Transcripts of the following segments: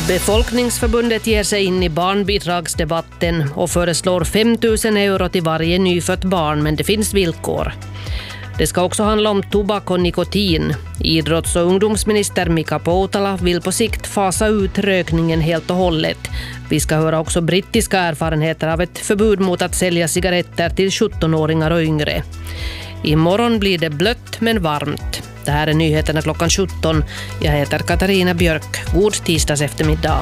Befolkningsförbundet ger sig in i barnbidragsdebatten och föreslår 5 000 euro till varje nyfött barn, men det finns villkor. Det ska också handla om tobak och nikotin. Idrotts- och ungdomsminister Mika Poutala vill på sikt fasa ut rökningen helt och hållet. Vi ska höra också brittiska erfarenheter av ett förbud mot att sälja cigaretter till 17-åringar och yngre. Imorgon blir det blött men varmt. Det här är nyheterna klockan 17. Jag heter Katarina Björk. God tisdags eftermiddag.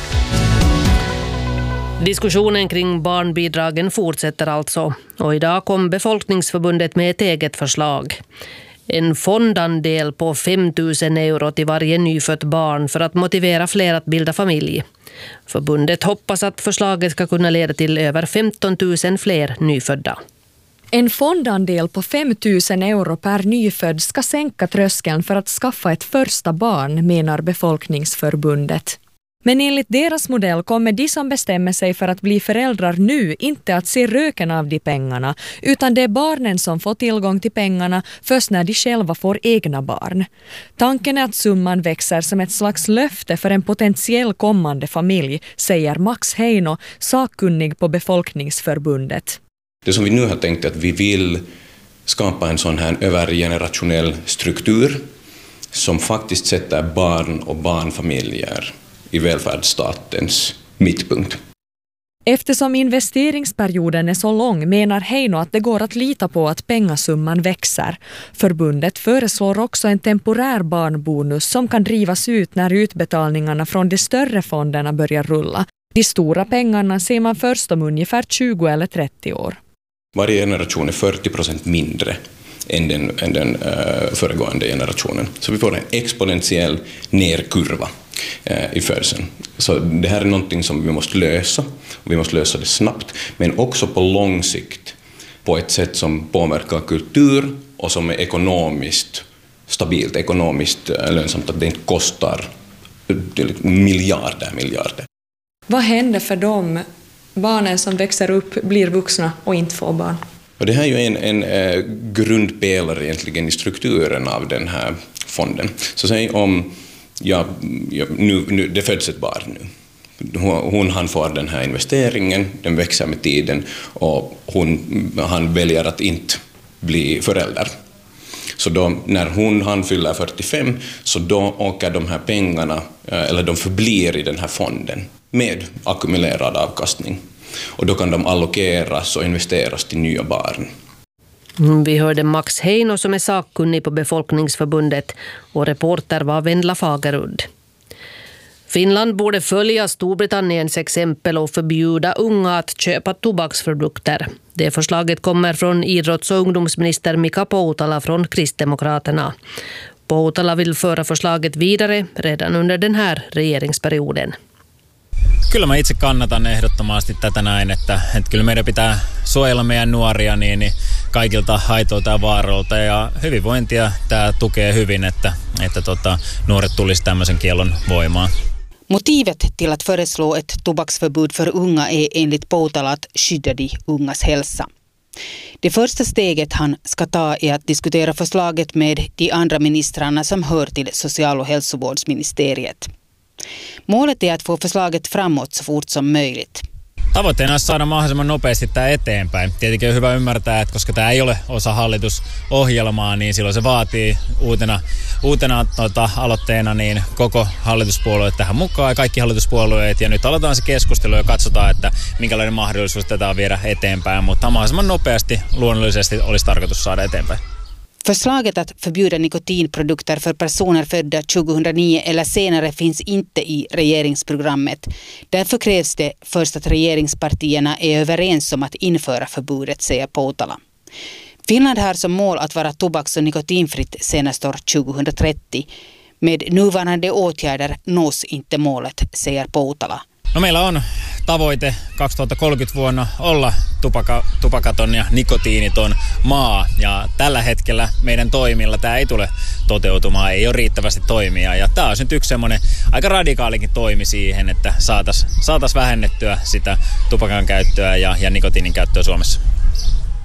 Diskussionen kring barnbidragen fortsätter alltså. Och idag kom Befolkningsförbundet med ett eget förslag. En fondandel på 5 000 euro till varje nyfött barn för att motivera fler att bilda familj. Förbundet hoppas att förslaget ska kunna leda till över 15 000 fler nyfödda. En fondandel på 5 000 euro per nyfödd ska sänka tröskeln för att skaffa ett första barn, menar Befolkningsförbundet. Men enligt deras modell kommer de som bestämmer sig för att bli föräldrar nu inte att se röken av de pengarna, utan det är barnen som får tillgång till pengarna först när de själva får egna barn. Tanken är att summan växer som ett slags löfte för en potentiell kommande familj, säger Max Heino, sakkunnig på Befolkningsförbundet. Det som vi nu har tänkt är att vi vill skapa en sån här övergenerationell struktur som faktiskt sätter barn och barnfamiljer i välfärdsstatens mittpunkt. Eftersom investeringsperioden är så lång menar Heino att det går att lita på att pengasumman växer. Förbundet föreslår också en temporär barnbonus som kan drivas ut när utbetalningarna från de större fonderna börjar rulla. De stora pengarna ser man först om ungefär 20 eller 30 år. Varje generation är 40% mindre än den föregående generationen. Så vi får en exponentiell nerkurva i födseln. Så det här är någonting som vi måste lösa. Och vi måste lösa det snabbt, men också på lång sikt på ett sätt som påverkar kultur och som är ekonomiskt stabilt, ekonomiskt lönsamt, att det inte kostar miljarder. Vad händer för de barnen som växer upp, blir vuxna och inte får barn? Och det här är ju en grundpelare egentligen i strukturen av den här fonden. Så säg om nu, det föds ett barn nu. Han får den här investeringen, den växer med tiden och han väljer att inte bli förälder. Så då, när han fyller 45, så då åker de här pengarna, eller de förblir i den här fonden med ackumulerad avkastning. Och då kan de allokeras och investeras till nya barn. Vi hörde Max Heino som är sakkunnig på Befolkningsförbundet och reporter var Vendla Fagerud. Finland borde följa Storbritanniens exempel och förbjuda unga att köpa tobaksprodukter. Det förslaget kommer från idrotts- och ungdomsminister Mika Poutala från Kristdemokraterna. Poutala vill föra förslaget vidare redan under den här regeringsperioden. Kyllä mä itse kannatan ehdottomasti tätä näin, että kyllä meidän pitää suojella meidän nuoria niin kaikilta haitoilta ja vaaroilta ja hyvinvointia tämä tukee hyvin, että nuoret tulisi tämmöisen kiellon voimaan. Motivet till att föreslå ett tobaksförbud för unga är enligt Poutala att skydda de ungas hälsa. Det första steget han ska ta är att diskutera förslaget med de andra ministrarna som hör till social- och hälsovårdsministeriet. Målet är att få förslaget framåt så fort som möjligt. Tavoitteena on saada mahdollisimman nopeasti tämä eteenpäin. Tietenkin on hyvä ymmärtää, että koska tämä ei ole osa hallitusohjelmaa, niin silloin se vaatii uutena aloitteena niin koko hallituspuolueet tähän mukaan ja kaikki hallituspuolueet. Ja nyt aloitetaan se keskustelu ja katsotaan, että minkälainen mahdollisuus tätä on viedä eteenpäin. Mutta mahdollisimman nopeasti luonnollisesti olisi tarkoitus saada eteenpäin. Förslaget att förbjuda nikotinprodukter för personer födda 2009 eller senare finns inte i regeringsprogrammet. Därför krävs det först att regeringspartierna är överens om att införa förbudet, säger Poutala. Finland har som mål att vara tobaks- och nikotinfritt senast år 2030. Med nuvarande åtgärder nås inte målet, säger Poutala. No meillä on tavoite 2030 vuonna olla tupakaton ja nikotiiniton maa ja tällä hetkellä meidän toimilla tämä ei tule toteutumaan, ei ole riittävästi toimia ja tämä on nyt yksi semmoinen aika radikaalikin toimi siihen, että saataisiin vähennettyä sitä tupakan käyttöä ja nikotiinin käyttöä Suomessa.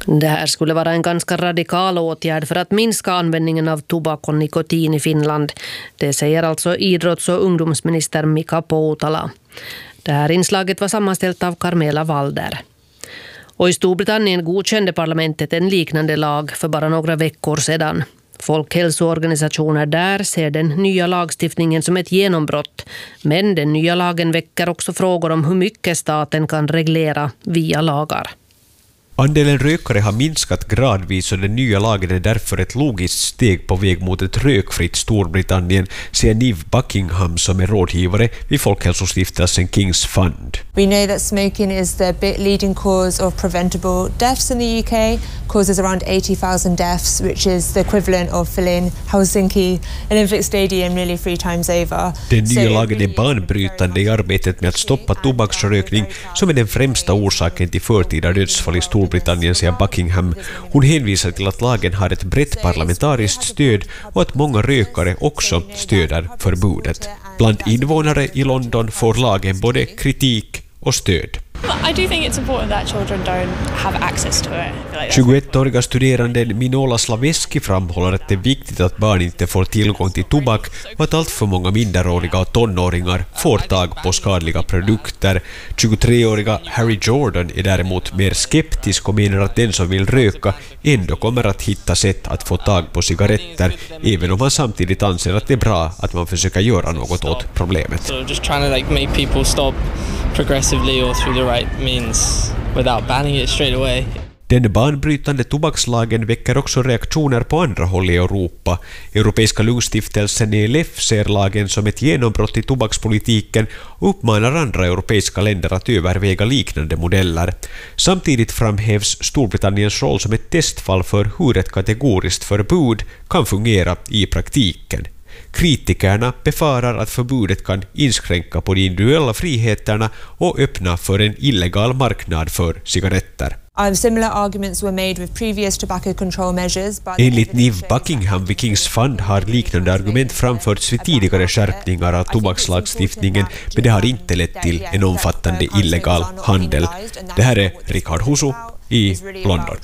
Det här skulle vara en ganska radikal åtgärd för att minska användningen av tobak och nikotin i Finland. Det säger alltså idrotts- och ungdomsminister Mika Poutala. Det här inslaget var sammanställt av Carmela Walder. Och i Storbritannien godkände parlamentet en liknande lag för bara några veckor sedan. Folkhälsoorganisationer där ser den nya lagstiftningen som ett genombrott. Men den nya lagen väcker också frågor om hur mycket staten kan reglera via lagar. Andelen rökare har minskat gradvis och den nya lagen är därför ett logiskt steg på väg mot ett rökfritt Storbritannien, säger Niv Buckingham som är rådgivare vid Folkhälsostiftelsen King's Fund. We know that smoking is the leading cause of preventable deaths in the UK, causes around 80,000 deaths, which is the equivalent of filling Helsinki Olympic Stadium nearly 3 times over. Den nya lagen är banbrytande i arbetet med att stoppa tobaksrökning som är den främsta orsaken till förtida dödsfall i Storbritannien, säger Buckingham. Hon hänvisar till att lagen har ett brett parlamentariskt stöd och att många rökare också stöder förbudet. Bland invånare i London får lagen både kritik och stöd. I do think it's important that children don't have access to it. 21-åriga studeranden Minola Slaveski framhåller att det är viktigt att barn inte får tillgång till tobak och att allt för många minderåriga och tonåringar får tag på skadliga produkter. 23-åriga Harry Jordan är däremot mer skeptisk och menar att den som vill röka ändå kommer att hitta sätt att få tag på cigaretter, även om han samtidigt anser att det är bra att man försöker göra något åt problemet. So just trying to make people stop progressively or through the right means without banning it straight away. Den banbrytande tobakslagen väcker också reaktioner på andra håll i Europa. Europeiska Lundstiftelsen ELF ser lagen som ett genombrott i tobakspolitiken och uppmanar andra europeiska länder att överväga liknande modeller. Samtidigt framhävs Storbritanniens roll som ett testfall för hur ett kategoriskt förbud kan fungera i praktiken. Kritikerna befarar att förbudet kan inskränka på de individuella friheterna och öppna för en illegal marknad för cigaretter. Similar arguments were made with previous tobacco control measures. Enligt Niv Buckingham vid King's Fund har liknande argument framförts vid tidigare skärpningar av tobakslagstiftningen, men det har inte lett till en omfattande illegal handel. Det här är Richard Husu i London.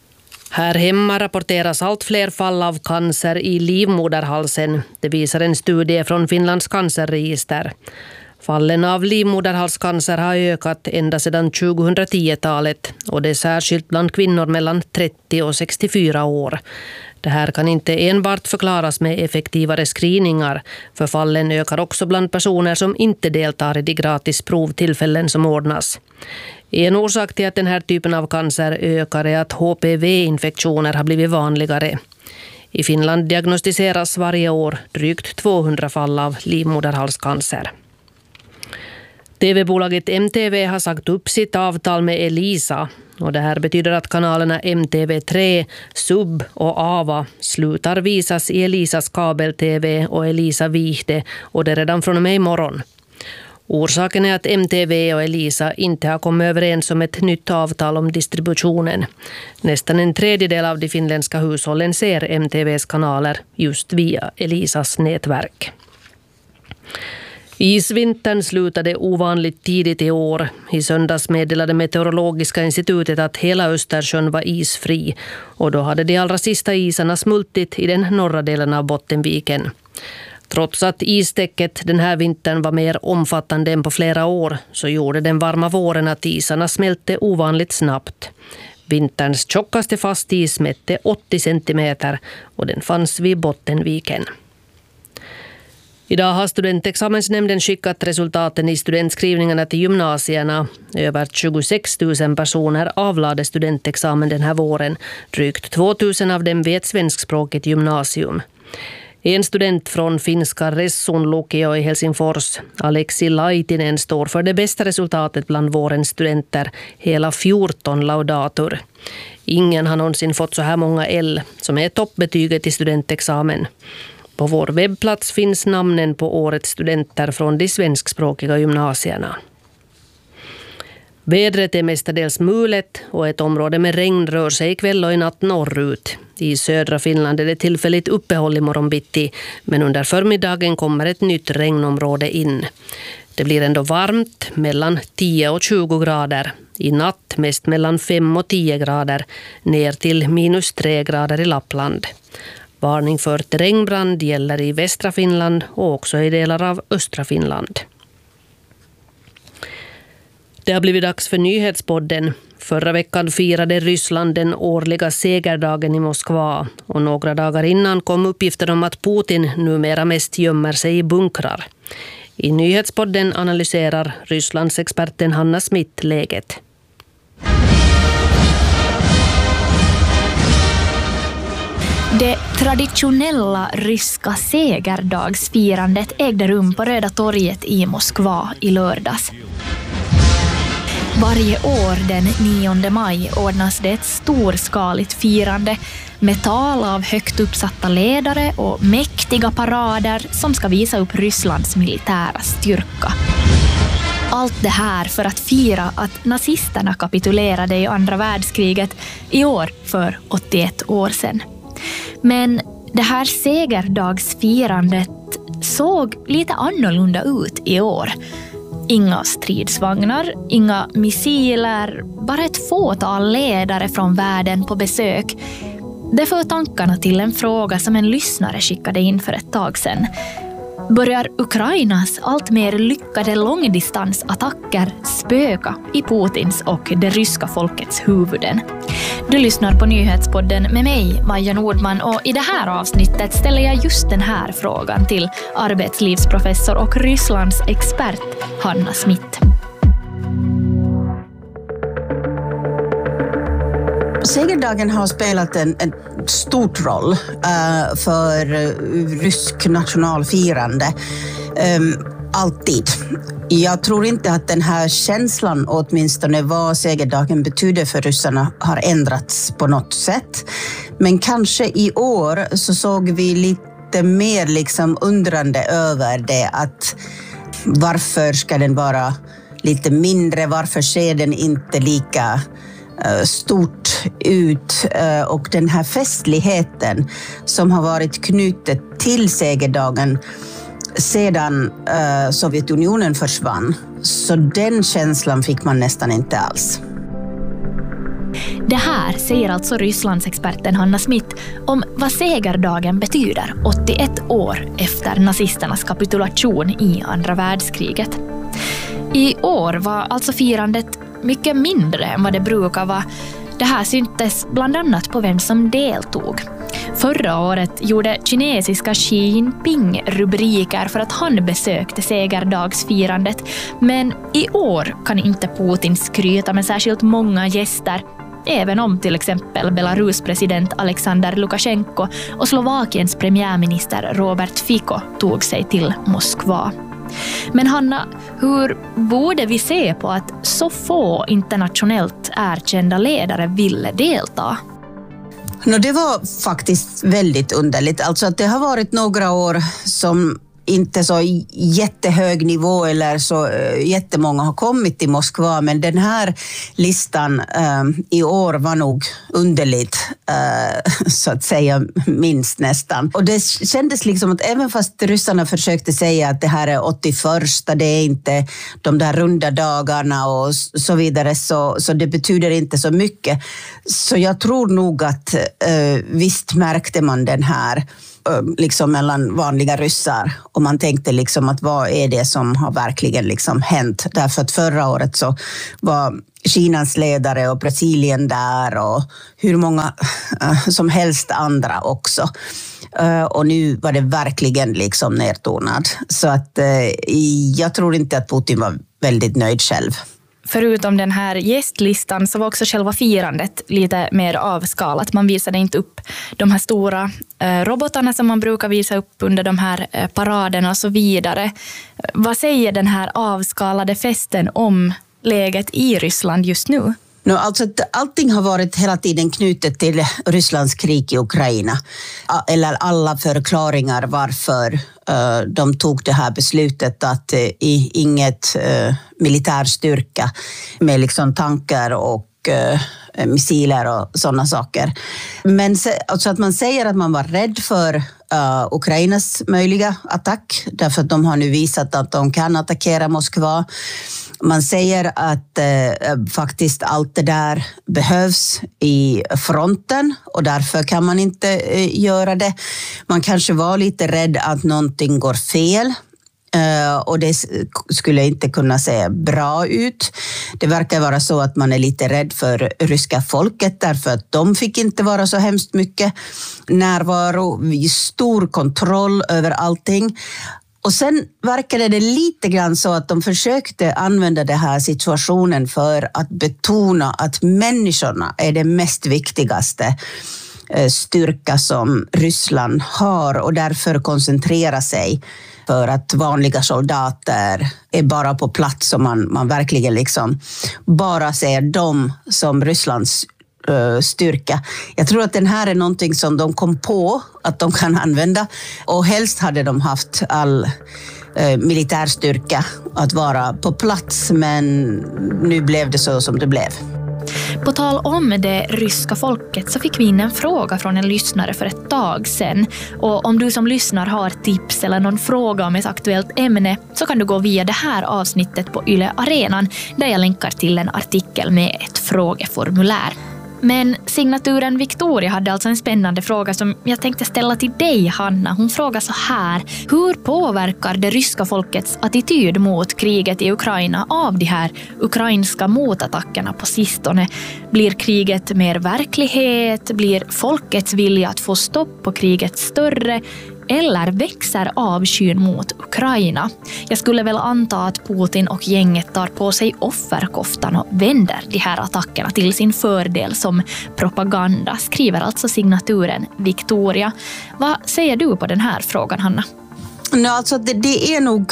Här hemma rapporteras allt fler fall av cancer i livmoderhalsen. Det visar en studie från Finlands cancerregister. Fallen av livmoderhalscancer har ökat ända sedan 2010-talet och det är särskilt bland kvinnor mellan 30 och 64 år. Det här kan inte enbart förklaras med effektivare screeningar, för fallen ökar också bland personer som inte deltar i de gratis provtillfällen som ordnas. En orsak till att den här typen av cancer ökar är att HPV-infektioner har blivit vanligare. I Finland diagnostiseras varje år drygt 200 fall av livmoderhalscancer. TV-bolaget MTV har sagt upp sitt avtal med Elisa och det här betyder att kanalerna MTV3, Sub och Ava slutar visas i Elisas kabel-TV och Elisa Vihde och det redan från och med imorgon. Orsaken är att MTV och Elisa inte har kommit överens om ett nytt avtal om distributionen. Nästan en tredjedel av de finländska hushållen ser MTVs kanaler just via Elisas nätverk. Isvintern slutade ovanligt tidigt i år. I söndags meddelade Meteorologiska institutet att hela Östersjön var isfri och då hade de allra sista isarna smultit i den norra delen av Bottenviken. Trots att istäcket den här vintern var mer omfattande än på flera år så gjorde den varma våren att isarna smälte ovanligt snabbt. Vinterns tjockaste fastis mätte 80 centimeter och den fanns vid Bottenviken. Idag har studentexamensnämnden skickat resultaten i studentskrivningarna till gymnasierna. Över 26 000 personer avlade studentexamen den här våren. Drygt 2 000 av dem vid ett svenskspråkigt gymnasium. En student från finska Ressun Lukio i Helsingfors, Aleksi Laitinen, står för det bästa resultatet bland vårens studenter, hela 14 laudatur. Ingen har någonsin fått så här många L, som är toppbetyget i studentexamen. På vår webbplats finns namnen på årets studenter från de svenskspråkiga gymnasierna. Vädret är mestadels mulet och ett område med regn rör sig ikväll och i natt norrut. I södra Finland är det tillfälligt uppehåll i morgonbitti, men under förmiddagen kommer ett nytt regnområde in. Det blir ändå varmt, mellan 10 och 20 grader. I natt mest mellan 5 och 10 grader, ner till -3 grader i Lappland. Varning för terrängbrand gäller i västra Finland och också i delar av östra Finland. Det har blivit dags för nyhetspodden. Förra veckan firade Ryssland den årliga segerdagen i Moskva och några dagar innan kom uppgifter om att Putin numera mest gömmer sig i bunkrar. I nyhetspodden analyserar Rysslands experten Hanna Smith läget. Det traditionella ryska segerdagsfirandet ägde rum på Röda torget i Moskva i lördags. Varje år den 9 maj ordnas det ett storskaligt firande med tal av högt uppsatta ledare och mäktiga parader som ska visa upp Rysslands militära styrka. Allt det här för att fira att nazisterna kapitulerade i andra världskriget i år för 81 år sedan. Men det här segerdagsfirandet såg lite annorlunda ut i år. Inga stridsvagnar, inga missiler, bara ett fåtal ledare från världen på besök. Det för tankarna till en fråga som en lyssnare skickade in för ett tag sedan. Börjar Ukrainas allt mer lyckade långdistansattacker spöka i Putins och det ryska folkets huvuden? Du lyssnar på nyhetspodden med mig, Maja Nordman, och i det här avsnittet ställer jag just den här frågan till arbetslivsprofessor och Rysslands expert Hanna Smith. Segerdagen har spelat en stort roll för rysk nationalfirande. Alltid. Jag tror inte att den här känslan, åtminstone vad segerdagen betyder för ryssarna, har ändrats på något sätt. Men kanske i år så såg vi lite mer liksom undrande över det, att varför ska den vara lite mindre, varför ser den inte lika stort ut, och den här festligheten som har varit knutet till segerdagen sedan Sovjetunionen försvann, så den känslan fick man nästan inte alls. Det här säger alltså Rysslands experten Hanna Smith om vad segerdagen betyder 81 år efter nazisternas kapitulation i andra världskriget. I år var alltså firandet mycket mindre än vad det brukar vara. Det här syntes bland annat på vem som deltog. Förra året gjorde kinesiska Xi Jinping rubriker för att han besökte segerdagsfirandet. Men i år kan inte Putin skryta med särskilt många gäster, även om till exempel Belarus president Alexander Lukasjenko och Slovakiens premiärminister Robert Fico tog sig till Moskva. Men Hanna, hur borde vi se på att så få internationellt erkända ledare ville delta? Det var faktiskt väldigt underligt. Alltså att det har varit några år som inte så jättehög nivå eller så jättemånga har kommit till Moskva, men den här listan i år var nog underligt, så att säga, minst nästan. Och det kändes liksom att även fast ryssarna försökte säga att det här är 81, det är inte de där runda dagarna och så vidare, så det betyder inte så mycket. Så jag tror nog att visst märkte man den här liksom mellan vanliga ryssar, och man tänkte liksom att vad är det som har verkligen liksom hänt, därför att förra året så var Kinas ledare och Brasilien där och hur många som helst andra också, och nu var det verkligen liksom nedtonad, så att jag tror inte att Putin var väldigt nöjd själv. Förutom den här gästlistan så var också själva firandet lite mer avskalat. Man visade inte upp de här stora robotarna som man brukar visa upp under de här paraderna och så vidare. Vad säger den här avskalade festen om läget i Ryssland just nu? Alltså allting har varit hela tiden knutet till Rysslands krig i Ukraina. Eller alla förklaringar varför de tog det här beslutet att inget militärstyrka med liksom tankar och missiler och sådana saker. Men alltså att man säger att man var rädd för Ukrainas möjliga attack, därför att de har nu visat att de kan attackera Moskva. Man säger att faktiskt allt det där behövs i fronten och därför kan man inte göra det. Man kanske var lite rädd att någonting går fel. Och det skulle inte kunna se bra ut. Det verkar vara så att man är lite rädd för ryska folket därför att de fick inte vara så hemskt mycket närvaro, stor kontroll över allting. Och sen verkade det lite grann så att de försökte använda den här situationen för att betona att människorna är det mest viktigaste styrka som Ryssland har och därför koncentrera sig för att vanliga soldater är bara på plats och man verkligen liksom bara ser dem som Rysslands styrka. Jag tror att den här är någonting som de kom på att de kan använda och helst hade de haft all militärstyrka att vara på plats, men nu blev det så som det blev. På tal om det ryska folket så fick vi in en fråga från en lyssnare för ett tag sedan. Och om du som lyssnar har tips eller någon fråga om ett aktuellt ämne så kan du gå via det här avsnittet på Yle Arenan där jag länkar till en artikel med ett frågeformulär. Men signaturen Victoria hade alltså en spännande fråga som jag tänkte ställa till dig, Hanna. Hon frågar så här: hur påverkar det ryska folkets attityd mot kriget i Ukraina av de här ukrainska motattackerna på sistone? Blir kriget mer verklighet? Blir folkets vilja att få stopp på kriget större? Eller växer avskyn mot Ukraina? Jag skulle väl anta att Putin och gänget tar på sig offerkoftan och vänder de här attackerna till sin fördel som propaganda, skriver alltså signaturen Victoria. Vad säger du på den här frågan, Hanna? Alltså det är nog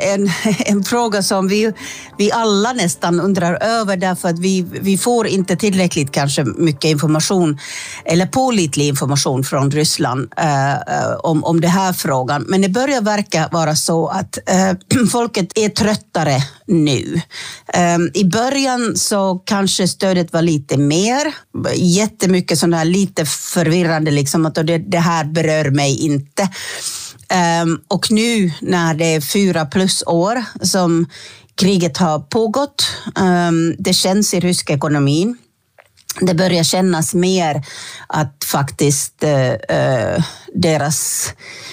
en fråga som vi alla nästan undrar över därför att vi får inte tillräckligt kanske mycket information eller pålitlig information från Ryssland om det här frågan. Men det börjar verka vara så att folket är tröttare nu. I början så kanske stödet var lite mer, jättemycket sådana här lite förvirrande liksom att det här berör mig inte. Och nu när det är 4+ år som kriget har pågått, det känns i ryska ekonomin. Det börjar kännas mer att faktiskt deras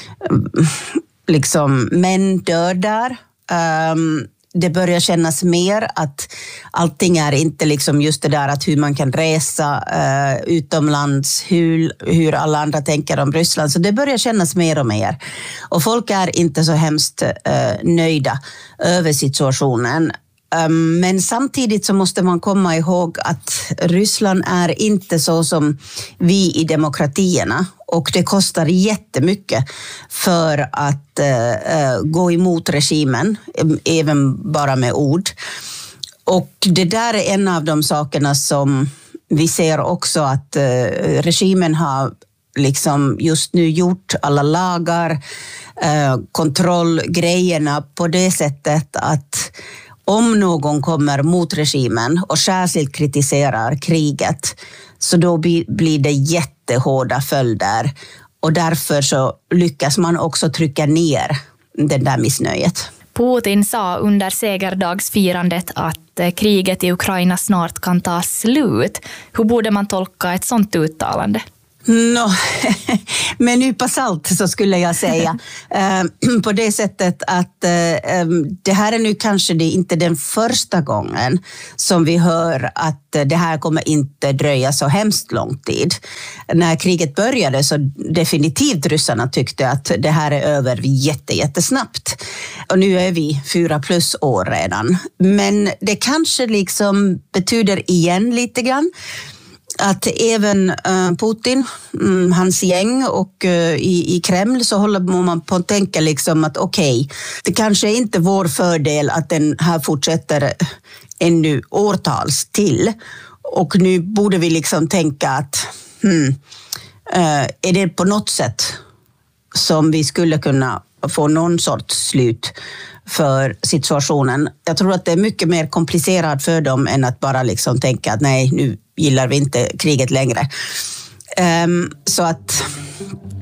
liksom män dör där. Det börjar kännas mer att allting är inte liksom just det där att hur man kan resa utomlands, hur alla andra tänker om Ryssland. Så det börjar kännas mer och mer. Och folk är inte så hemskt nöjda över situationen. Men samtidigt så måste man komma ihåg att Ryssland är inte så som vi i demokratierna. Och det kostar jättemycket för att gå emot regimen, även bara med ord. Och det där är en av de sakerna som vi ser också att regimen har liksom just nu gjort alla lagar, kontrollgrejerna på det sättet att om någon kommer mot regimen och särskilt kritiserar kriget så då blir det jättehårda följder och därför så lyckas man också trycka ner det där missnöjet. Putin sa under segerdagsfirandet att kriget i Ukraina snart kan ta slut. Hur borde man tolka ett sånt uttalande? Med nypa salt så skulle jag säga på det sättet att det här är nu kanske inte den första gången som vi hör att det här kommer inte dröja så hemskt lång tid. När kriget började så definitivt ryssarna tyckte att det här är över jättesnabbt. Och nu är vi 4+ år redan. Men det kanske liksom betyder igen lite grann att även Putin, hans gäng och i Kreml så håller man på att tänka liksom att okej, det kanske är inte vår fördel att den här fortsätter ännu årtals till. Och nu borde vi liksom tänka att är det på något sätt som vi skulle kunna få någon sorts slut för situationen. Jag tror att det är mycket mer komplicerat för dem än att bara liksom tänka att nej, nu gillar vi inte kriget längre. Så att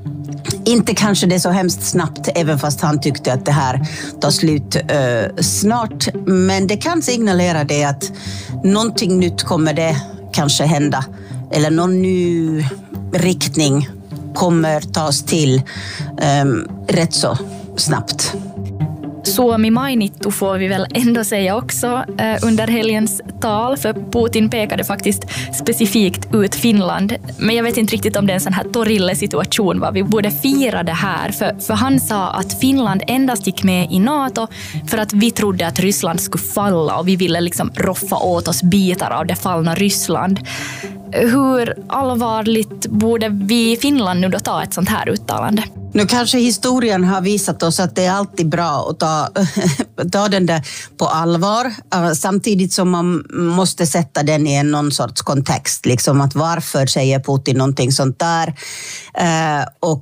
inte kanske det så hemskt snabbt, även fast han tyckte att det här tar slut snart. Men det kan signalera det att någonting nytt kommer det kanske hända. Eller någon ny riktning kommer tas till rätt så snabbt. Suomi mainittu får vi väl ändå säga också under helgens tal, för Putin pekade faktiskt specifikt ut Finland. Men jag vet inte riktigt om det är en sån här Torille-situation, vad vi borde fira det här. För han sa att Finland endast gick med i NATO för att vi trodde att Ryssland skulle falla och vi ville liksom roffa åt oss bitar av det fallna Ryssland. Hur allvarligt borde vi i Finland nu då ta ett sånt här uttalande? Nu kanske historien har visat oss att det är alltid bra att ta den där på allvar, samtidigt som man måste sätta den i någon sorts kontext, liksom att varför säger Putin någonting sånt där och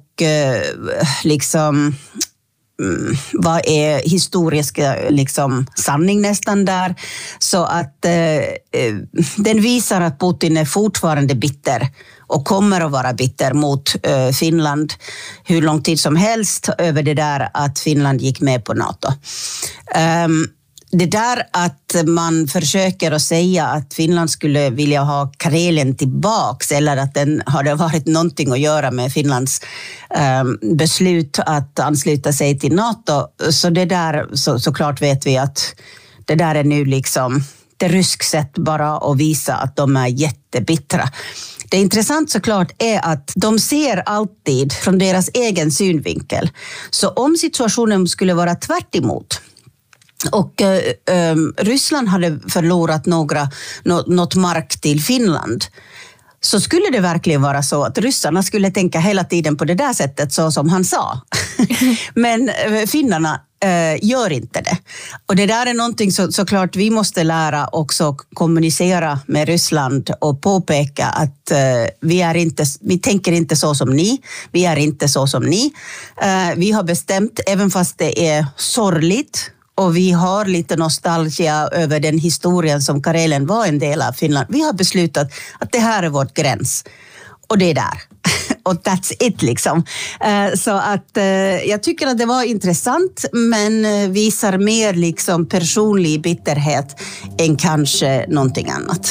liksom vad är historisk liksom sanning nästan där, så att den visar att Putin är fortfarande bitter och kommer att vara bitter mot Finland hur lång tid som helst över det där att Finland gick med på NATO. Det där att man försöker att säga att Finland skulle vilja ha Karelen tillbaks, eller att den hade varit någonting att göra med Finlands beslut att ansluta sig till NATO, så det där såklart vet vi att det där är nu liksom det rysk sätt bara att visa att de är jättebittra. Det intressant såklart är att de ser alltid från deras egen synvinkel. Så om situationen skulle vara tvärt emot och Ryssland hade förlorat något mark till Finland, så skulle det verkligen vara så att ryssarna skulle tänka hela tiden på det där sättet, så som han sa. Men finnarna gör inte det. Och det där är någonting såklart vi måste lära också kommunicera med Ryssland och påpeka att vi tänker inte så som ni. Vi är inte så som ni. Vi har bestämt, även fast det är sorgligt, och vi har lite nostalgia över den historien som Karelen var en del av Finland. Vi har beslutat att det här är vårt gräns. Och det är där. Och that's it liksom. Så att jag tycker att det var intressant, men visar mer liksom personlig bitterhet än kanske någonting annat.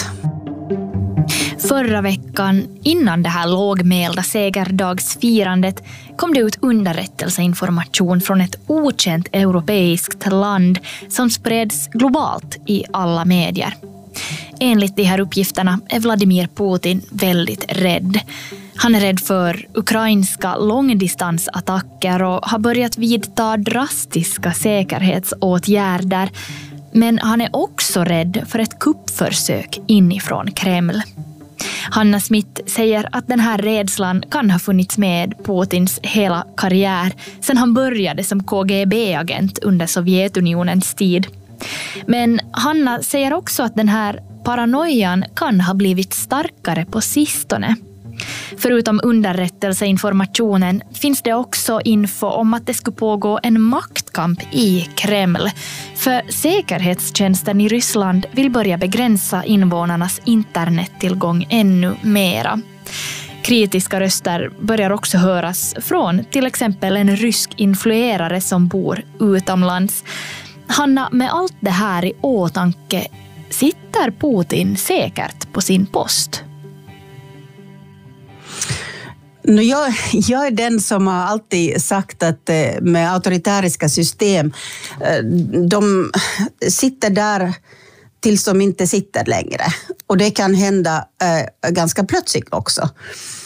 Förra veckan, innan det här lågmälda segerdagsfirandet, kom det ut underrättelseinformation från ett okänt europeiskt land som spreds globalt i alla medier. Enligt de här uppgifterna är Vladimir Putin väldigt rädd. Han är rädd för ukrainska långdistansattacker och har börjat vidta drastiska säkerhetsåtgärder. Men han är också rädd för ett kuppförsök inifrån Kreml. Hanna Smith säger att den här rädslan kan ha funnits med Putins hela karriär sedan han började som KGB-agent under Sovjetunionens tid. Men Hanna säger också att den här paranoian kan ha blivit starkare på sistone. Förutom underrättelseinformationen finns det också info om att det skulle pågå en maktkamp i Kreml. För säkerhetstjänsten i Ryssland vill börja begränsa invånarnas internettillgång ännu mera. Kritiska röster börjar också höras från till exempel en rysk influerare som bor utomlands. Hanna, med allt det här i åtanke, sitter Putin säkert på sin post? Jag är den som har alltid sagt att med auktoritäriska system, de sitter där tills de inte sitter längre. Och det kan hända ganska plötsligt också.